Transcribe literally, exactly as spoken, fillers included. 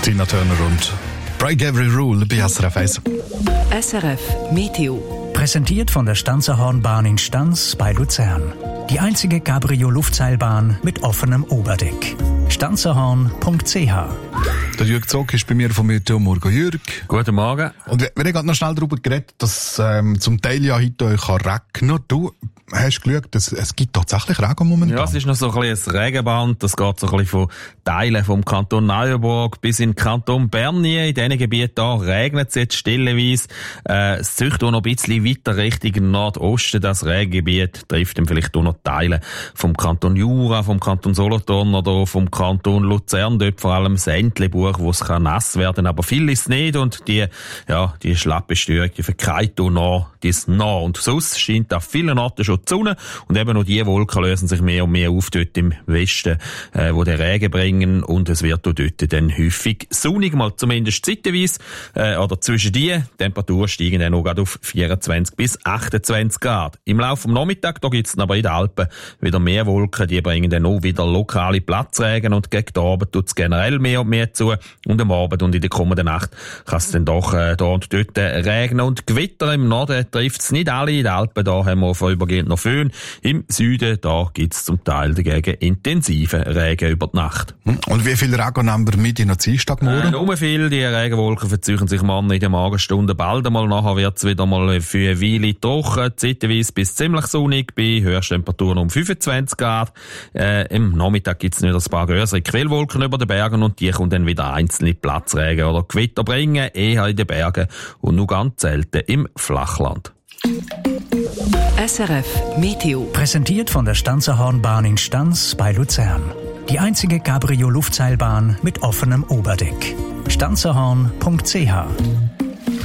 Tina Turner und Break Every Rule bei S R F eins. S R F Meteo. Präsentiert von der Stanzerhornbahn in Stanz bei Luzern. Die einzige Cabrio-Luftseilbahn mit offenem Oberdeck. stanzerhorn punkt c h. Der Jürg Zog ist bei mir vom Meteo. Morgen, Jürg. Guten Morgen. Und wir haben gerade noch schnell darüber geredet, dass ähm, zum Teil ja heute euch regnen. Du hast geschaut, es, es gibt tatsächlich Regen momentan. Ja, es ist noch so ein bisschen ein Regenband. Das geht so ein bisschen von Teilen vom Kanton Neuenburg bis in den Kanton Bern. In diesen Gebieten da regnet es jetzt stilleweise. Äh, es zieht auch noch ein bisschen weiter Richtung Nordosten. Das Regengebiet trifft dann vielleicht auch noch Teile vom Kanton Jura, vom Kanton Solothurn oder vom Kanton Luzern. Dort vor allem das Entlebuch, wo es kann nass werden, aber viel ist nicht. Und die, ja, die schlappe Störung, die verkeilt auch noch, die ist nah. Und sonst scheint an vielen Orten schon die Sonne. Und eben noch die Wolken lösen sich mehr und mehr auf dort im Westen, äh, wo den Regen bringen. Und es wird auch dort dann häufig sonnig, mal zumindest zeitweise, äh, oder zwischen die. Temperaturen steigen dann noch gerade auf vierundzwanzig bis achtundzwanzig Grad. Im Laufe des Nachmittags, da gibt's dann aber in den Alpen wieder mehr Wolken, die bringen dann auch wieder lokale Platzregen und gegen den Abend tut's generell mehr und mehr zu. Und am Abend und in der kommenden Nacht kann es dann doch äh, da und dort äh, regnen und Gewitter. Im Norden trifft's nicht alle. In den Alpen, da haben wir vorübergehend noch Föhn. Im Süden, da gibt's zum Teil dagegen intensiven Regen über die Nacht. Und wie viel Regen nehmen wir mit in den Dienstagmorgen? Äh, nur viel. Die Regenwolken verzeichnen sich morgen in den Morgenstunden bald einmal. Nachher wird's wieder mal für eine Weile trocken, zeitweise bis ziemlich sonnig, bei Höchsttemperaturen um fünfundzwanzig Grad. Äh, Im Nachmittag gibt's wieder ein paar größere Quellwolken über den Bergen und die kommen dann wieder einzelne Platzregen oder Gewitter bringen, eher in den Bergen und nur ganz selten im Flachland. S R F Meteo. Präsentiert von der Stanzerhornbahn in Stanz bei Luzern. Die einzige Cabrio-Luftseilbahn mit offenem Oberdeck. stanzerhorn punkt c h.